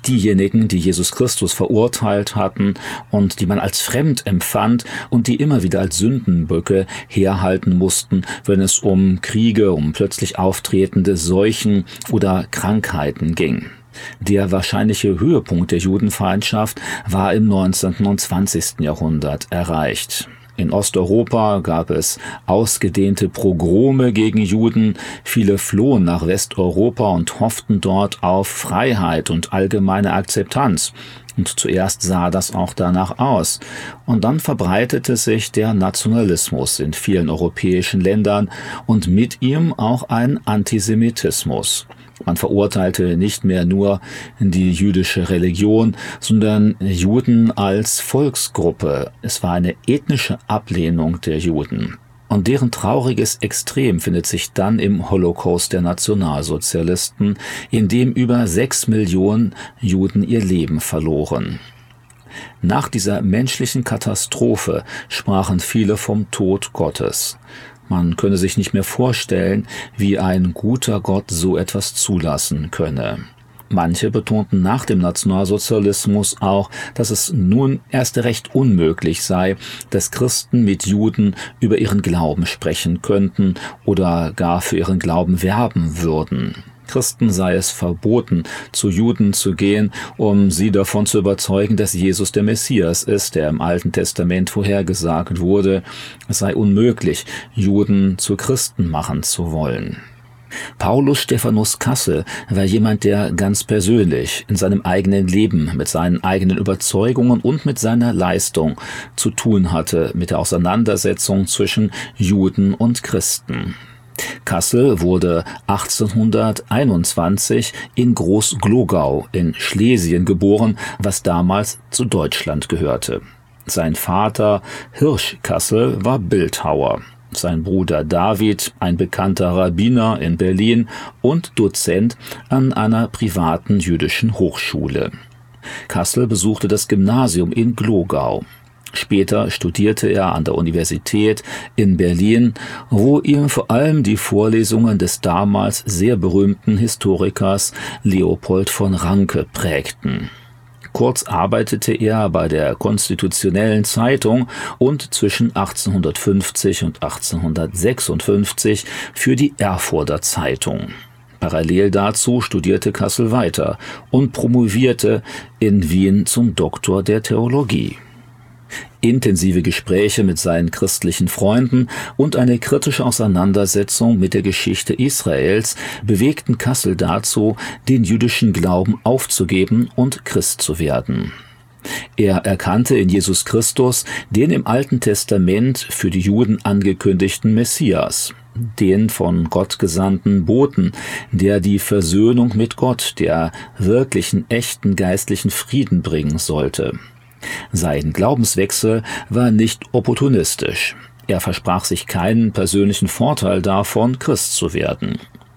diejenigen, die Jesus Christus verurteilt hatten und die man als fremd empfand und die immer wieder als Sündenböcke herhalten mussten, wenn es um Kriege, um plötzlich auftretende Seuchen oder Krankheiten ging. Der wahrscheinliche Höhepunkt der Judenfeindschaft war im 19. und 20. Jahrhundert erreicht. In Osteuropa gab es ausgedehnte Pogrome gegen Juden. Viele flohen nach Westeuropa und hofften dort auf Freiheit und allgemeine Akzeptanz. Und zuerst sah das auch danach aus. Und dann verbreitete sich der Nationalismus in vielen europäischen Ländern und mit ihm auch ein Antisemitismus. Man verurteilte nicht mehr nur die jüdische Religion, sondern Juden als Volksgruppe. Es war eine ethnische Ablehnung der Juden. Und deren trauriges Extrem findet sich dann im Holocaust der Nationalsozialisten, in dem über 6 Millionen Juden ihr Leben verloren. Nach dieser menschlichen Katastrophe sprachen viele vom Tod Gottes. Man könne sich nicht mehr vorstellen, wie ein guter Gott so etwas zulassen könne. Manche betonten nach dem Nationalsozialismus auch, dass es nun erst recht unmöglich sei, dass Christen mit Juden über ihren Glauben sprechen könnten oder gar für ihren Glauben werben würden. Christen sei es verboten, zu Juden zu gehen, um sie davon zu überzeugen, dass Jesus der Messias ist, der im Alten Testament vorhergesagt wurde. Es sei unmöglich, Juden zu Christen machen zu wollen. Paulus Stephanus Kassel war jemand, der ganz persönlich in seinem eigenen Leben mit seinen eigenen Überzeugungen und mit seiner Leistung zu tun hatte mit der Auseinandersetzung zwischen Juden und Christen. Kassel wurde 1821 in Groß-Glogau in Schlesien geboren, was damals zu Deutschland gehörte. Sein Vater Hirsch Kassel war Bildhauer. Sein Bruder David, ein bekannter Rabbiner in Berlin und Dozent an einer privaten jüdischen Hochschule. Kassel besuchte das Gymnasium in Glogau. Später studierte er an der Universität in Berlin, wo ihm vor allem die Vorlesungen des damals sehr berühmten Historikers Leopold von Ranke prägten. Kurz arbeitete er bei der Konstitutionellen Zeitung und zwischen 1850 und 1856 für die Erfurter Zeitung. Parallel dazu studierte Kassel weiter und promovierte in Wien zum Doktor der Theologie. Intensive Gespräche mit seinen christlichen Freunden und eine kritische Auseinandersetzung mit der Geschichte Israels bewegten Kassel dazu, den jüdischen Glauben aufzugeben und Christ zu werden. Er erkannte in Jesus Christus den im Alten Testament für die Juden angekündigten Messias, den von Gott gesandten Boten, der die Versöhnung mit Gott, der wirklichen, echten geistlichen Frieden bringen sollte. Sein Glaubenswechsel war nicht opportunistisch. Er versprach sich keinen persönlichen Vorteil davon, Christ zu werden.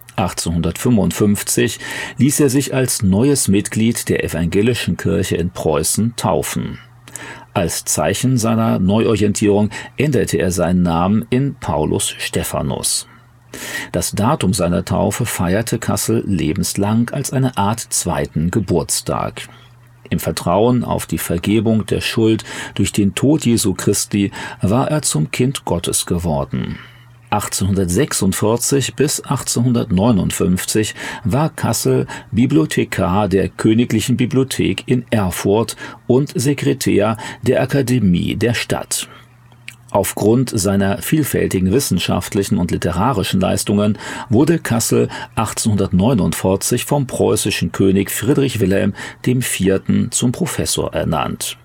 1855 ließ er sich als neues Mitglied der Evangelischen Kirche in Preußen taufen. Als Zeichen seiner Neuorientierung änderte er seinen Namen in Paulus Stephanus. Das Datum seiner Taufe feierte Kassel lebenslang als eine Art zweiten Geburtstag. Im Vertrauen auf die Vergebung der Schuld durch den Tod Jesu Christi war er zum Kind Gottes geworden. 1846 bis 1859 war Kassel Bibliothekar der Königlichen Bibliothek in Erfurt und Sekretär der Akademie der Stadt. Aufgrund seiner vielfältigen wissenschaftlichen und literarischen Leistungen wurde Kassel 1849 vom preußischen König Friedrich Wilhelm IV. Zum Professor ernannt.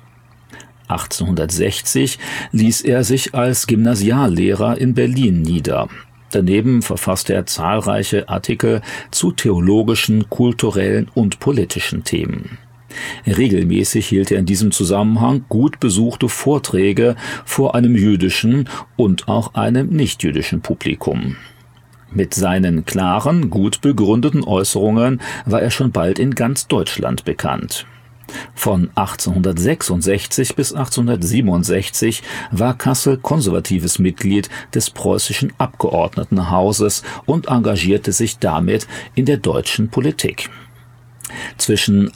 1860 ließ er sich als Gymnasiallehrer in Berlin nieder. Daneben verfasste er zahlreiche Artikel zu theologischen, kulturellen und politischen Themen. Regelmäßig hielt er in diesem Zusammenhang gut besuchte Vorträge vor einem jüdischen und auch einem nichtjüdischen Publikum. Mit seinen klaren, gut begründeten Äußerungen war er schon bald in ganz Deutschland bekannt. Von 1866 bis 1867 war Kassel konservatives Mitglied des preußischen Abgeordnetenhauses und engagierte sich damit in der deutschen Politik. Zwischen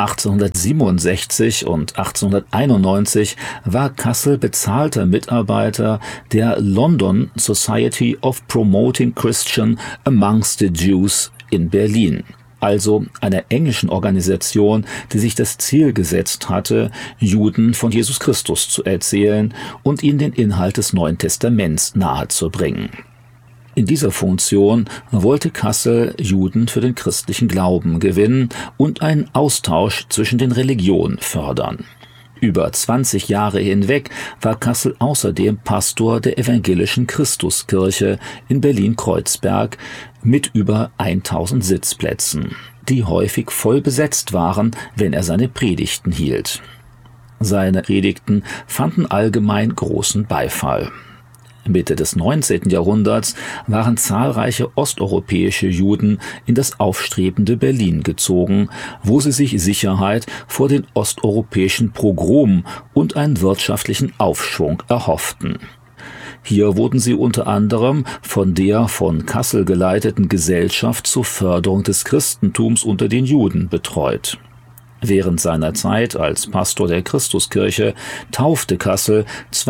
1867 und 1891 war Kassel bezahlter Mitarbeiter der London Society of Promoting Christian Amongst the Jews in Berlin, also einer englischen Organisation, die sich das Ziel gesetzt hatte, Juden von Jesus Christus zu erzählen und ihnen den Inhalt des Neuen Testaments nahezubringen. In dieser Funktion wollte Kassel Juden für den christlichen Glauben gewinnen und einen Austausch zwischen den Religionen fördern. Über 20 Jahre hinweg war Kassel außerdem Pastor der evangelischen Christuskirche in Berlin-Kreuzberg mit über 1000 Sitzplätzen, die häufig voll besetzt waren, wenn er seine Predigten hielt. Seine Predigten fanden allgemein großen Beifall. Mitte des 19. Jahrhunderts waren zahlreiche osteuropäische Juden in das aufstrebende Berlin gezogen, wo sie sich Sicherheit vor den osteuropäischen Pogromen und einen wirtschaftlichen Aufschwung erhofften. Hier wurden sie unter anderem von der von Kassel geleiteten Gesellschaft zur Förderung des Christentums unter den Juden betreut. Während seiner Zeit als Pastor der Christuskirche taufte Kassel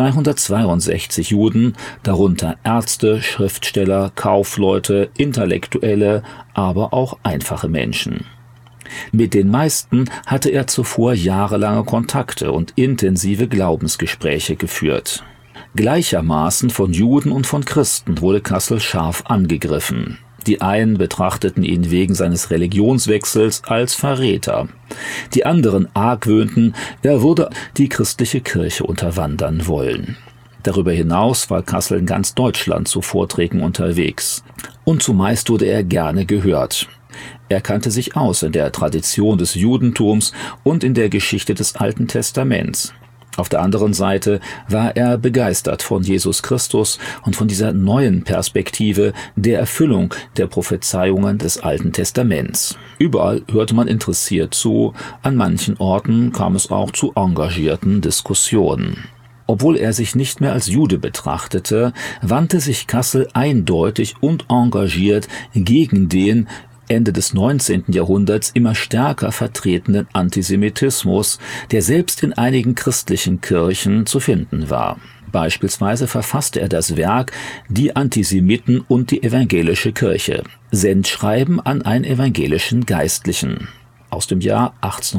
262 Juden, darunter Ärzte, Schriftsteller, Kaufleute, Intellektuelle, aber auch einfache Menschen. Mit den meisten hatte er zuvor jahrelange Kontakte und intensive Glaubensgespräche geführt. Gleichermaßen von Juden und von Christen wurde Kassel scharf angegriffen. Die einen betrachteten ihn wegen seines Religionswechsels als Verräter. Die anderen argwöhnten, er würde die christliche Kirche unterwandern wollen. Darüber hinaus war Kassel in ganz Deutschland zu Vorträgen unterwegs. Und zumeist wurde er gerne gehört. Er kannte sich aus in der Tradition des Judentums und in der Geschichte des Alten Testaments. Auf der anderen Seite war er begeistert von Jesus Christus und von dieser neuen Perspektive der Erfüllung der Prophezeiungen des Alten Testaments. Überall hörte man interessiert zu, an manchen Orten kam es auch zu engagierten Diskussionen. Obwohl er sich nicht mehr als Jude betrachtete, wandte sich Kassel eindeutig und engagiert gegen den Ende des 19. Jahrhunderts immer stärker vertretenen Antisemitismus, der selbst in einigen christlichen Kirchen zu finden war. Beispielsweise verfasste er das Werk »Die Antisemiten und die evangelische Kirche« Sendschreiben an einen evangelischen Geistlichen aus dem Jahr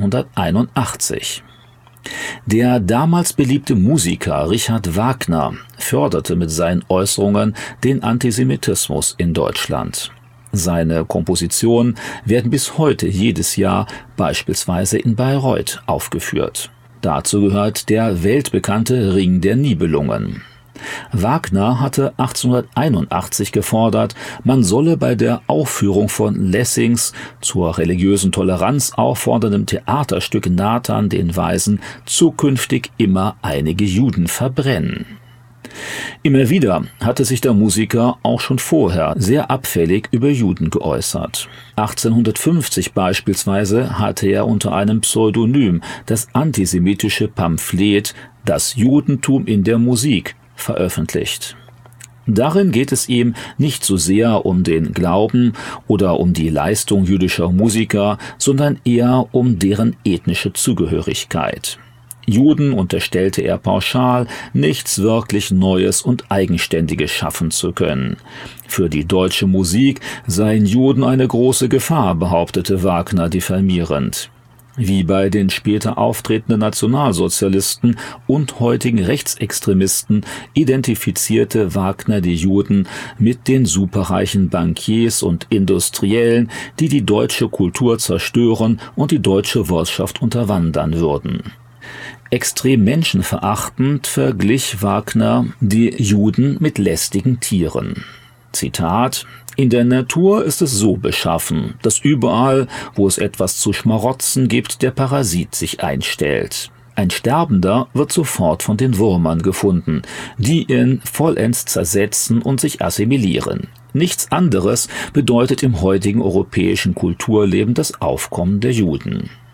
1881. Der damals beliebte Musiker Richard Wagner förderte mit seinen Äußerungen den Antisemitismus in Deutschland. Seine Kompositionen werden bis heute jedes Jahr beispielsweise in Bayreuth aufgeführt. Dazu gehört der weltbekannte Ring der Nibelungen. Wagner hatte 1881 gefordert, man solle bei der Aufführung von Lessings zur religiösen Toleranz aufforderndem Theaterstück Nathan den Weisen zukünftig immer einige Juden verbrennen. Immer wieder hatte sich der Musiker auch schon vorher sehr abfällig über Juden geäußert. 1850 beispielsweise hatte er unter einem Pseudonym das antisemitische Pamphlet »Das Judentum in der Musik« veröffentlicht. Darin geht es ihm nicht so sehr um den Glauben oder um die Leistung jüdischer Musiker, sondern eher um deren ethnische Zugehörigkeit. Juden unterstellte er pauschal, nichts wirklich Neues und Eigenständiges schaffen zu können. Für die deutsche Musik seien Juden eine große Gefahr, behauptete Wagner diffamierend. Wie bei den später auftretenden Nationalsozialisten und heutigen Rechtsextremisten identifizierte Wagner die Juden mit den superreichen Bankiers und Industriellen, die die deutsche Kultur zerstören und die deutsche Wirtschaft unterwandern würden. Extrem menschenverachtend verglich Wagner die Juden mit lästigen Tieren. Zitat: »In der Natur ist es so beschaffen, dass überall, wo es etwas zu schmarotzen gibt, der Parasit sich einstellt. Ein Sterbender wird sofort von den Würmern gefunden, die ihn vollends zersetzen und sich assimilieren. Nichts anderes bedeutet im heutigen europäischen Kulturleben das Aufkommen der Juden.«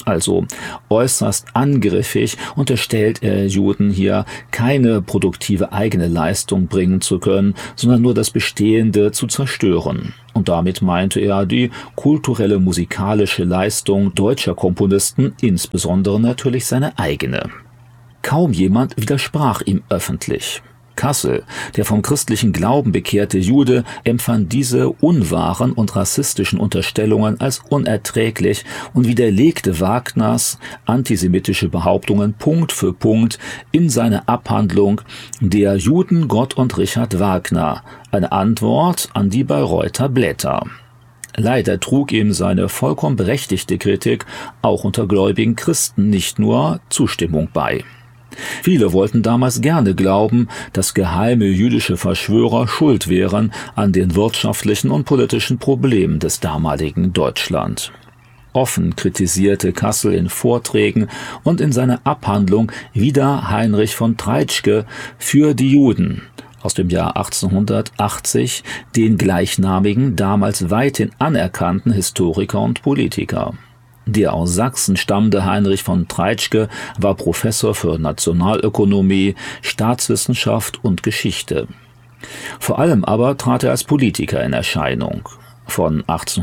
also äußerst angriffig, unterstellt er Juden hier, keine produktive eigene Leistung bringen zu können, sondern nur das Bestehende zu zerstören. Und damit meinte er die kulturelle musikalische Leistung deutscher Komponisten, insbesondere natürlich seine eigene. Kaum jemand widersprach ihm öffentlich. Kassel, der vom christlichen Glauben bekehrte Jude, empfand diese unwahren und rassistischen Unterstellungen als unerträglich und widerlegte Wagners antisemitische Behauptungen Punkt für Punkt in seiner Abhandlung Der Juden, Gott und Richard Wagner, eine Antwort an die Bayreuther Blätter. Leider trug ihm seine vollkommen berechtigte Kritik auch unter gläubigen Christen nicht nur Zustimmung bei. Viele wollten damals gerne glauben, dass geheime jüdische Verschwörer schuld wären an den wirtschaftlichen und politischen Problemen des damaligen Deutschland. Offen kritisierte Kassel in Vorträgen und in seiner Abhandlung wieder Heinrich von Treitschke für die Juden aus dem Jahr 1880, den gleichnamigen, damals weithin anerkannten Historiker und Politiker. Der aus Sachsen stammende Heinrich von Treitschke war Professor für Nationalökonomie, Staatswissenschaft und Geschichte. Vor allem aber trat er als Politiker in Erscheinung. Von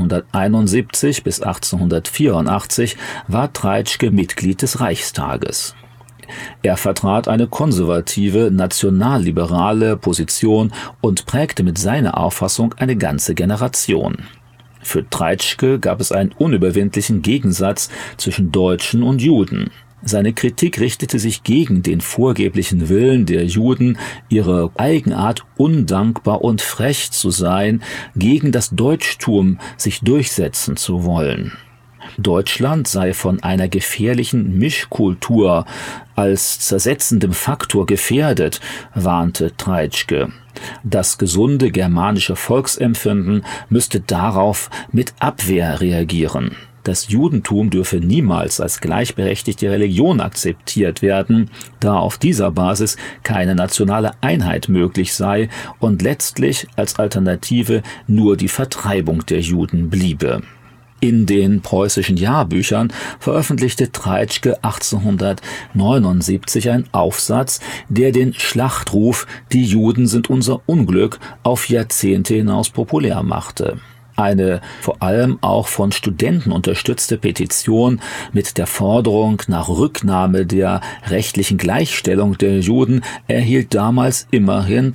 1871 bis 1884 war Treitschke Mitglied des Reichstages. Er vertrat eine konservative, nationalliberale Position und prägte mit seiner Auffassung eine ganze Generation. Für Treitschke gab es einen unüberwindlichen Gegensatz zwischen Deutschen und Juden. Seine Kritik richtete sich gegen den vorgeblichen Willen der Juden, ihre Eigenart undankbar und frech zu sein, gegen das Deutschtum sich durchsetzen zu wollen. Deutschland sei von einer gefährlichen Mischkultur als zersetzendem Faktor gefährdet, warnte Treitschke. Das gesunde germanische Volksempfinden müsste darauf mit Abwehr reagieren. Das Judentum dürfe niemals als gleichberechtigte Religion akzeptiert werden, da auf dieser Basis keine nationale Einheit möglich sei und letztlich als Alternative nur die Vertreibung der Juden bliebe. In den preußischen Jahrbüchern veröffentlichte Treitschke 1879 einen Aufsatz, der den Schlachtruf »Die Juden sind unser Unglück« auf Jahrzehnte hinaus populär machte. Eine vor allem auch von Studenten unterstützte Petition mit der Forderung nach Rücknahme der rechtlichen Gleichstellung der Juden erhielt damals immerhin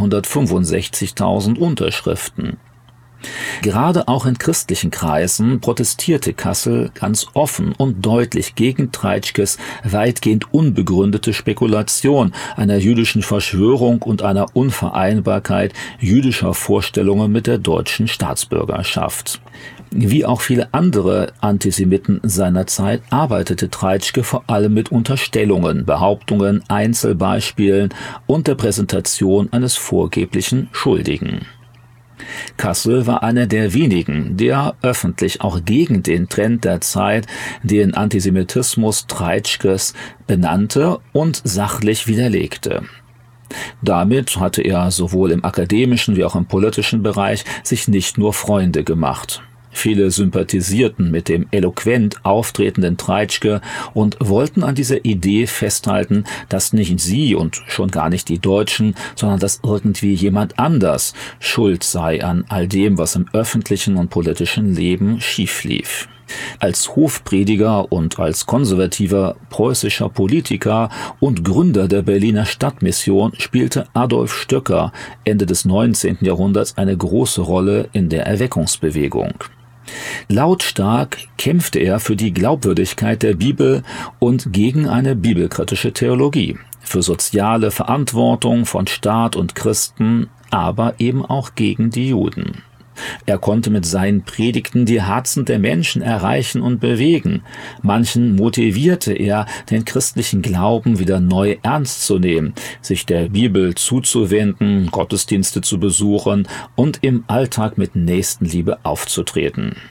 265.000 Unterschriften. Gerade auch in christlichen Kreisen protestierte Kassel ganz offen und deutlich gegen Treitschkes weitgehend unbegründete Spekulation einer jüdischen Verschwörung und einer Unvereinbarkeit jüdischer Vorstellungen mit der deutschen Staatsbürgerschaft. Wie auch viele andere Antisemiten seiner Zeit arbeitete Treitschke vor allem mit Unterstellungen, Behauptungen, Einzelbeispielen und der Präsentation eines vorgeblichen Schuldigen. Kassel war einer der wenigen, der öffentlich auch gegen den Trend der Zeit, den Antisemitismus Treitschkes, benannte und sachlich widerlegte. Damit hatte er sowohl im akademischen wie auch im politischen Bereich sich nicht nur Freunde gemacht. Viele sympathisierten mit dem eloquent auftretenden Treitschke und wollten an dieser Idee festhalten, dass nicht sie und schon gar nicht die Deutschen, sondern dass irgendwie jemand anders schuld sei an all dem, was im öffentlichen und politischen Leben schief lief. Als Hofprediger und als konservativer preußischer Politiker und Gründer der Berliner Stadtmission spielte Adolf Stöcker Ende des 19. Jahrhunderts eine große Rolle in der Erweckungsbewegung. Lautstark kämpfte er für die Glaubwürdigkeit der Bibel und gegen eine bibelkritische Theologie, für soziale Verantwortung von Staat und Christen, aber eben auch gegen die Juden. Er konnte mit seinen Predigten die Herzen der Menschen erreichen und bewegen. Manchen motivierte er, den christlichen Glauben wieder neu ernst zu nehmen, sich der Bibel zuzuwenden, Gottesdienste zu besuchen und im Alltag mit Nächstenliebe aufzutreten.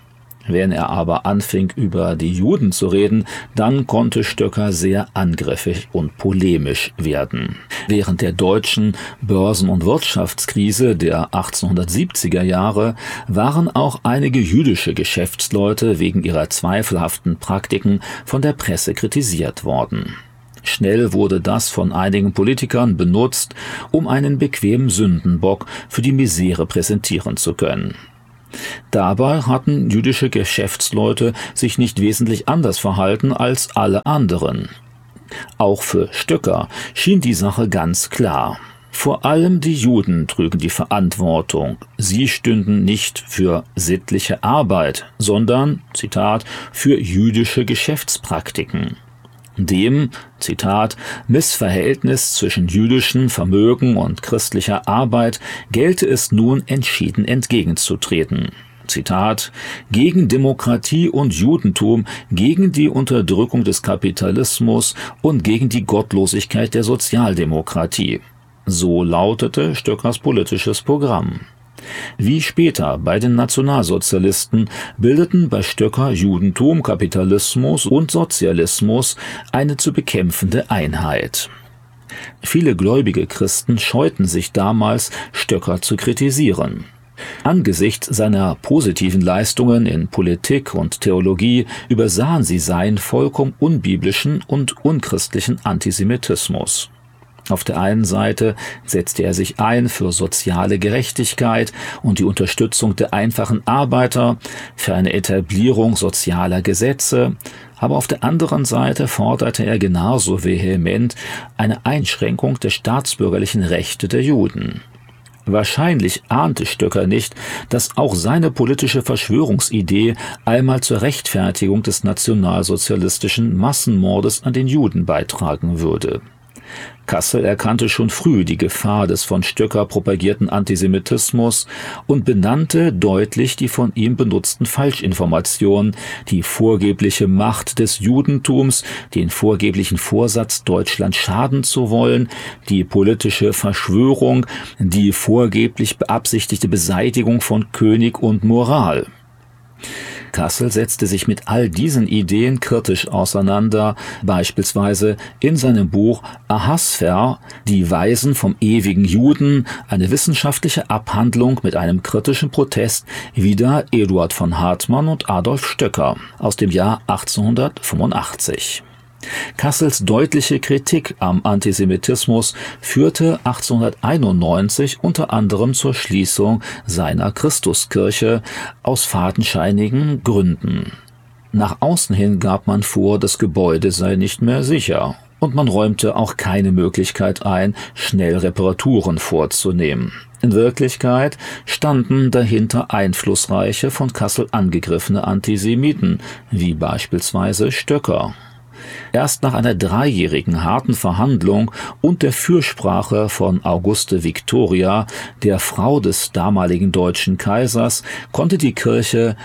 Wenn er aber anfing, über die Juden zu reden, dann konnte Stöcker sehr angriffig und polemisch werden. Während der deutschen Börsen- und Wirtschaftskrise der 1870er Jahre waren auch einige jüdische Geschäftsleute wegen ihrer zweifelhaften Praktiken von der Presse kritisiert worden. Schnell wurde das von einigen Politikern benutzt, um einen bequemen Sündenbock für die Misere präsentieren zu können. Dabei hatten jüdische Geschäftsleute sich nicht wesentlich anders verhalten als alle anderen. Auch für Stöcker schien die Sache ganz klar. Vor allem die Juden trügen die Verantwortung. Sie stünden nicht für sittliche Arbeit, sondern, Zitat, für jüdische Geschäftspraktiken. Dem, Zitat, Missverhältnis zwischen jüdischem Vermögen und christlicher Arbeit gelte es nun entschieden entgegenzutreten. Zitat, gegen Demokratie und Judentum, gegen die Unterdrückung des Kapitalismus und gegen die Gottlosigkeit der Sozialdemokratie. So lautete Stöckers politisches Programm. Wie später bei den Nationalsozialisten bildeten bei Stöcker Judentum, Kapitalismus und Sozialismus eine zu bekämpfende Einheit. Viele gläubige Christen scheuten sich damals, Stöcker zu kritisieren. Angesichts seiner positiven Leistungen in Politik und Theologie übersahen sie seinen vollkommen unbiblischen und unchristlichen Antisemitismus. Auf der einen Seite setzte er sich ein für soziale Gerechtigkeit und die Unterstützung der einfachen Arbeiter, für eine Etablierung sozialer Gesetze, aber auf der anderen Seite forderte er genauso vehement eine Einschränkung der staatsbürgerlichen Rechte der Juden. Wahrscheinlich ahnte Stöcker nicht, dass auch seine politische Verschwörungsidee einmal zur Rechtfertigung des nationalsozialistischen Massenmordes an den Juden beitragen würde. Kassel erkannte schon früh die Gefahr des von Stöcker propagierten Antisemitismus und benannte deutlich die von ihm benutzten Falschinformationen, die vorgebliche Macht des Judentums, den vorgeblichen Vorsatz, Deutschland schaden zu wollen, die politische Verschwörung, die vorgeblich beabsichtigte Beseitigung von König und Moral. Kassel setzte sich mit all diesen Ideen kritisch auseinander, beispielsweise in seinem Buch Ahasver, die Weisen vom ewigen Juden, eine wissenschaftliche Abhandlung mit einem kritischen Protest wider Eduard von Hartmann und Adolf Stöcker aus dem Jahr 1885. Kassels deutliche Kritik am Antisemitismus führte 1891 unter anderem zur Schließung seiner Christuskirche aus fadenscheinigen Gründen. Nach außen hin gab man vor, das Gebäude sei nicht mehr sicher, und man räumte auch keine Möglichkeit ein, schnell Reparaturen vorzunehmen. In Wirklichkeit standen dahinter einflussreiche, von Kassel angegriffene Antisemiten, wie beispielsweise Stöcker. Erst nach einer 3-jährigen harten Verhandlung und der Fürsprache von Auguste Victoria, der Frau des damaligen deutschen Kaisers, konnte die Kirche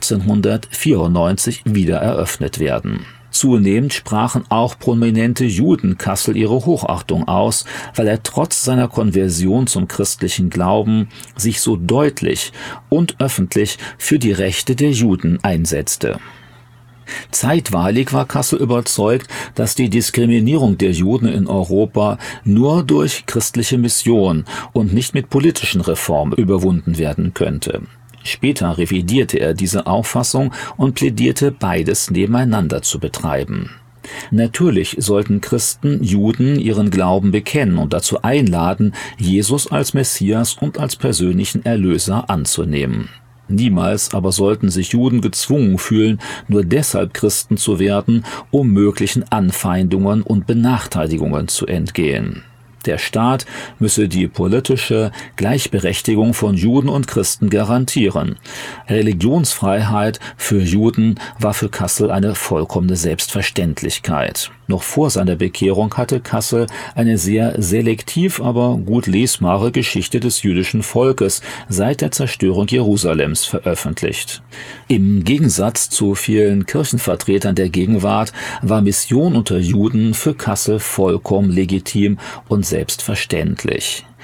1894 wieder eröffnet werden. Zunehmend sprachen auch prominente Juden Kassel ihre Hochachtung aus, weil er trotz seiner Konversion zum christlichen Glauben sich so deutlich und öffentlich für die Rechte der Juden einsetzte. Zeitweilig war Kassel überzeugt, dass die Diskriminierung der Juden in Europa nur durch christliche Mission und nicht mit politischen Reformen überwunden werden könnte. Später revidierte er diese Auffassung und plädierte, beides nebeneinander zu betreiben. Natürlich sollten Christen Juden ihren Glauben bekennen und dazu einladen, Jesus als Messias und als persönlichen Erlöser anzunehmen. Niemals aber sollten sich Juden gezwungen fühlen, nur deshalb Christen zu werden, um möglichen Anfeindungen und Benachteiligungen zu entgehen. Der Staat müsse die politische Gleichberechtigung von Juden und Christen garantieren. Religionsfreiheit für Juden war für Kassel eine vollkommene Selbstverständlichkeit. Noch vor seiner Bekehrung hatte Kassel eine sehr selektiv, aber gut lesbare Geschichte des jüdischen Volkes seit der Zerstörung Jerusalems veröffentlicht. Im Gegensatz zu vielen Kirchenvertretern der Gegenwart war Mission unter Juden für Kassel vollkommen legitim und selbstverständlich.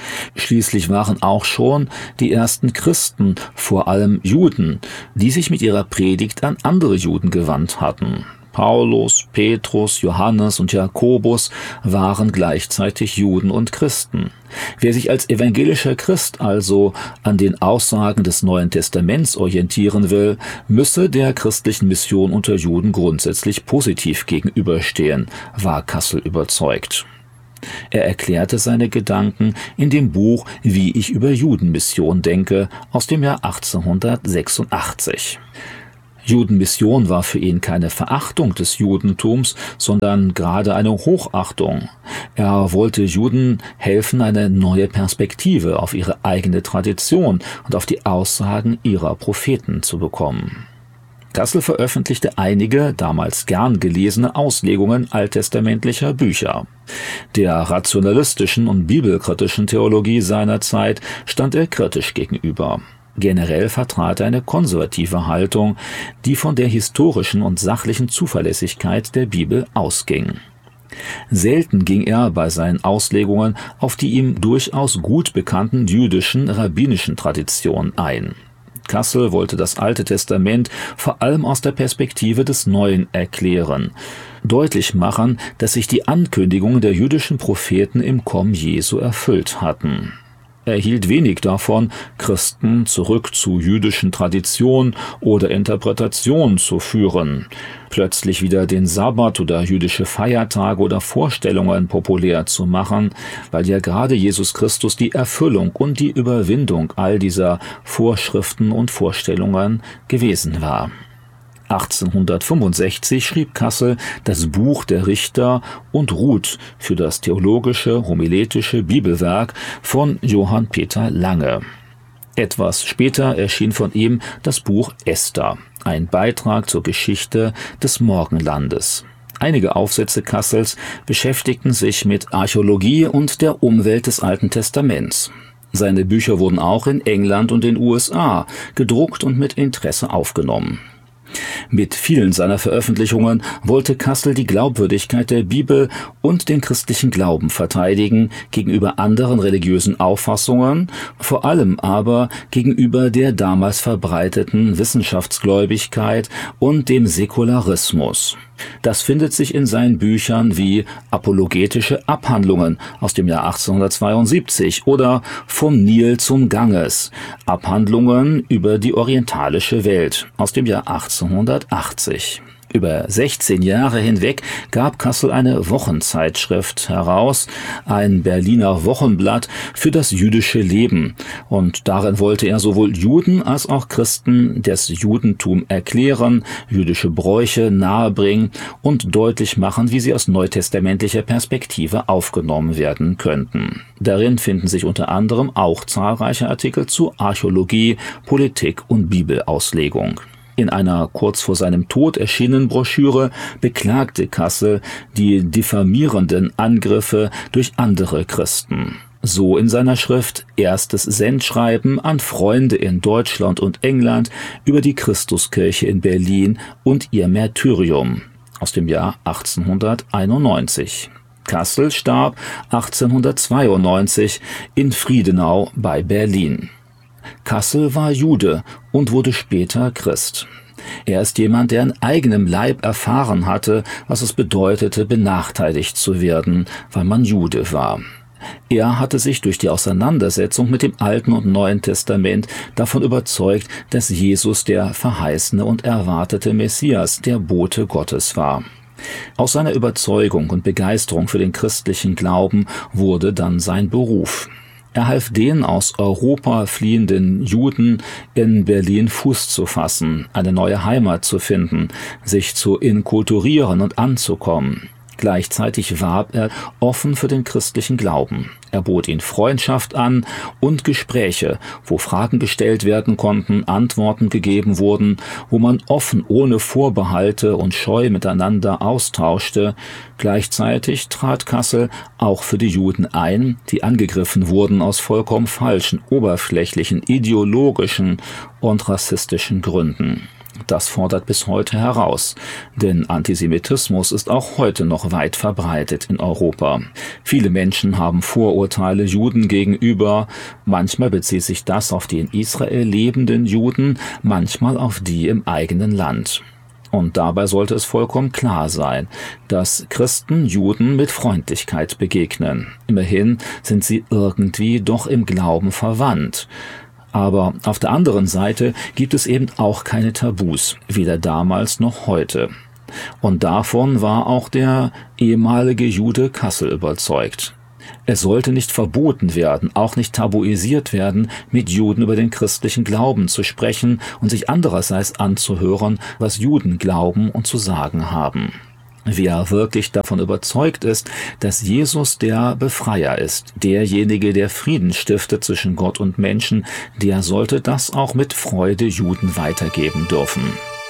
Schließlich waren auch schon die ersten Christen, vor allem Juden, die sich mit ihrer Predigt an andere Juden gewandt hatten. Paulus, Petrus, Johannes und Jakobus waren gleichzeitig Juden und Christen. Wer sich als evangelischer Christ also an den Aussagen des Neuen Testaments orientieren will, müsse der christlichen Mission unter Juden grundsätzlich positiv gegenüberstehen, war Kassel überzeugt. Er erklärte seine Gedanken in dem Buch »Wie ich über Judenmission denke« aus dem Jahr 1886. Judenmission war für ihn keine Verachtung des Judentums, sondern gerade eine Hochachtung. Er wollte Juden helfen, eine neue Perspektive auf ihre eigene Tradition und auf die Aussagen ihrer Propheten zu bekommen. Kassel veröffentlichte einige, damals gern gelesene Auslegungen alttestamentlicher Bücher. Der rationalistischen und bibelkritischen Theologie seiner Zeit stand er kritisch gegenüber. Generell vertrat er eine konservative Haltung, die von der historischen und sachlichen Zuverlässigkeit der Bibel ausging. Selten ging er bei seinen Auslegungen auf die ihm durchaus gut bekannten jüdischen, rabbinischen Traditionen ein. Kassel wollte das Alte Testament vor allem aus der Perspektive des Neuen erklären, deutlich machen, dass sich die Ankündigungen der jüdischen Propheten im Kommen Jesu erfüllt hatten. Er hielt wenig davon, Christen zurück zu jüdischen Traditionen oder Interpretationen zu führen, plötzlich wieder den Sabbat oder jüdische Feiertage oder Vorstellungen populär zu machen, weil ja gerade Jesus Christus die Erfüllung und die Überwindung all dieser Vorschriften und Vorstellungen gewesen war. 1865 schrieb Kassel das Buch der Richter und Ruth für das theologische, homiletische Bibelwerk von Johann Peter Lange. Etwas später erschien von ihm das Buch Esther, ein Beitrag zur Geschichte des Morgenlandes. Einige Aufsätze Kassels beschäftigten sich mit Archäologie und der Umwelt des Alten Testaments. Seine Bücher wurden auch in England und den USA gedruckt und mit Interesse aufgenommen. Mit vielen seiner Veröffentlichungen wollte Kassel die Glaubwürdigkeit der Bibel und den christlichen Glauben verteidigen gegenüber anderen religiösen Auffassungen, vor allem aber gegenüber der damals verbreiteten Wissenschaftsgläubigkeit und dem Säkularismus. Das findet sich in seinen Büchern wie Apologetische Abhandlungen aus dem Jahr 1872 oder Vom Nil zum Ganges, Abhandlungen über die orientalische Welt aus dem Jahr 1880. Über 16 Jahre hinweg gab Kassel eine Wochenzeitschrift heraus, ein Berliner Wochenblatt für das jüdische Leben. Und darin wollte er sowohl Juden als auch Christen das Judentum erklären, jüdische Bräuche nahebringen und deutlich machen, wie sie aus neutestamentlicher Perspektive aufgenommen werden könnten. Darin finden sich unter anderem auch zahlreiche Artikel zu Archäologie, Politik und Bibelauslegung. In einer kurz vor seinem Tod erschienenen Broschüre beklagte Kassel die diffamierenden Angriffe durch andere Christen. So in seiner Schrift Erstes Sendschreiben an Freunde in Deutschland und England über die Christuskirche in Berlin und ihr Märtyrium aus dem Jahr 1891. Kassel starb 1892 in Friedenau bei Berlin. Kassel war Jude und wurde später Christ. Er ist jemand, der in eigenem Leib erfahren hatte, was es bedeutete, benachteiligt zu werden, weil man Jude war. Er hatte sich durch die Auseinandersetzung mit dem Alten und Neuen Testament davon überzeugt, dass Jesus der verheißene und erwartete Messias, der Bote Gottes war. Aus seiner Überzeugung und Begeisterung für den christlichen Glauben wurde dann sein Beruf. Er half den aus Europa fliehenden Juden in Berlin Fuß zu fassen, eine neue Heimat zu finden, sich zu inkulturieren und anzukommen. Gleichzeitig warb er offen für den christlichen Glauben. Er bot ihnen Freundschaft an und Gespräche, wo Fragen gestellt werden konnten, Antworten gegeben wurden, wo man offen ohne Vorbehalte und Scheu miteinander austauschte. Gleichzeitig trat Kassel auch für die Juden ein, die angegriffen wurden aus vollkommen falschen, oberflächlichen, ideologischen und rassistischen Gründen. Das fordert bis heute heraus, denn Antisemitismus ist auch heute noch weit verbreitet in Europa. Viele Menschen haben Vorurteile Juden gegenüber, manchmal bezieht sich das auf die in Israel lebenden Juden, manchmal auf die im eigenen Land. Und dabei sollte es vollkommen klar sein, dass Christen Juden mit Freundlichkeit begegnen. Immerhin sind sie irgendwie doch im Glauben verwandt. Aber auf der anderen Seite gibt es eben auch keine Tabus, weder damals noch heute. Und davon war auch der ehemalige Jude Kassel überzeugt. Es sollte nicht verboten werden, auch nicht tabuisiert werden, mit Juden über den christlichen Glauben zu sprechen und sich andererseits anzuhören, was Juden glauben und zu sagen haben. Wer wirklich davon überzeugt ist, dass Jesus der Befreier ist, derjenige, der Frieden stiftet zwischen Gott und Menschen, der sollte das auch mit Freude Juden weitergeben dürfen.